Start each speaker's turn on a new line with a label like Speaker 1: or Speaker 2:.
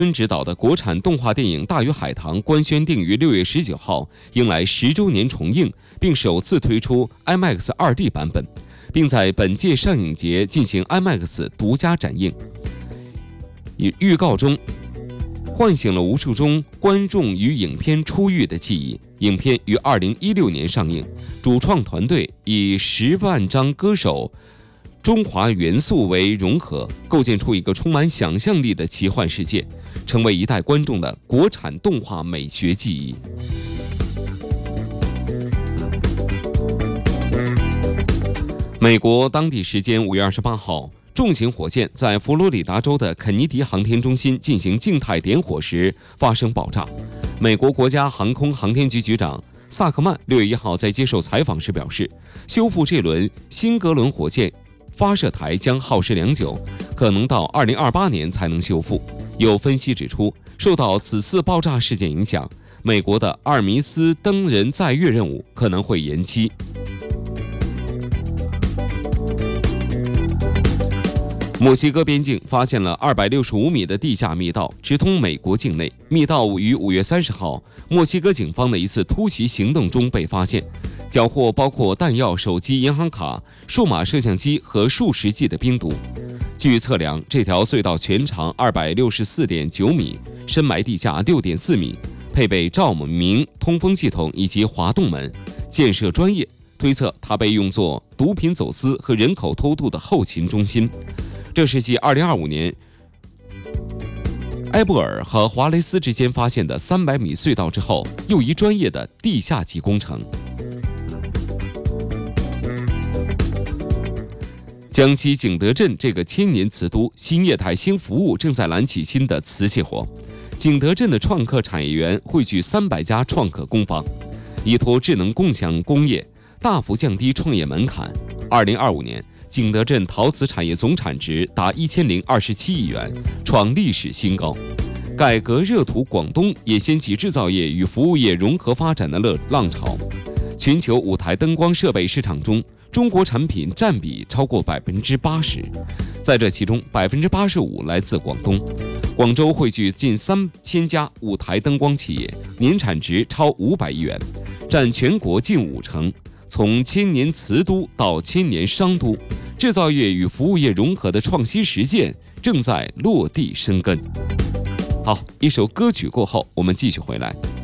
Speaker 1: 执导的国产动画电影《大鱼海棠》官宣定于6月19号，迎来10周年重映，并首次推出 IMAX 2D 版本，并在本届上影节进行 IMAX 独家展映。预告中唤醒了无数中观众与影片初遇的记忆。影片于2016年上映，主创团队以10万张歌手中华元素为融合，构建出一个充满想象力的奇幻世界，成为一代观众的国产动画美学记忆。美国当地时间5月28号，重型火箭在佛罗里达州的肯尼迪航天中心进行静态点火时发生爆炸。美国国家航空航天局局长萨克曼6月1号在接受采访时表示，修复这轮新格伦火箭发射台将耗时良久，可能到2028年才能修复。有分析指出，受到此次爆炸事件影响，美国的阿尔弥斯登人载月任务可能会延期。墨西哥边境发现了265米的地下密道，直通美国境内。密道于5月30号，墨西哥警方的一次突袭行动中被发现，缴获包括弹药、手机、银行卡、数码摄像机和数十剂的冰毒。据测量，这条隧道全长264.9米，深埋地下6.4米，配备照明、通风系统以及滑动门，建设专业。推测它被用作毒品走私和人口偷渡的后勤中心。这是继2025年埃布尔和华雷斯之间发现的300米隧道之后，又一专业的地下级工程。江西景德镇这个千年瓷都，新业态新服务正在燃起新的瓷器活。景德镇的创客产业园汇聚300家创客工坊，依托智能共享工业，大幅降低创业门槛。2025年。景德镇陶瓷产业总产值达1027亿元，创历史新高。改革热土广东也掀起制造业与服务业融合发展的浪潮。全球舞台灯光设备市场中，中国产品占比超过80%，在这其中85%来自广东。广州汇聚近3000家舞台灯光企业，年产值超500亿元，占全国近50%。从千年瓷都到千年商都，制造业与服务业融合的创新实践正在落地生根。好，一首歌曲过后，我们继续回来。